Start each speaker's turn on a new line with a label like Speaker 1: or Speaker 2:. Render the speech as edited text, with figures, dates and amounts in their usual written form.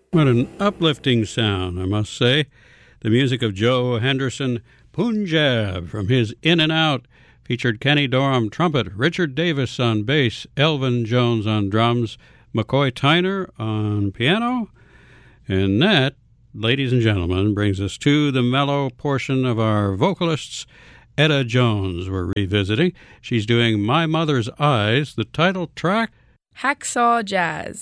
Speaker 1: What an uplifting sound, I must say. The music of Joe Henderson, Punjab, from his In and Out, featured Kenny Dorham trumpet, Richard Davis on bass, Elvin Jones on drums, McCoy Tyner on piano, and that, ladies and gentlemen, brings us to the mellow portion of our vocalists. Etta Jones we're revisiting. She's doing My Mother's Eyes, the title track,
Speaker 2: Hacksaw Jazz.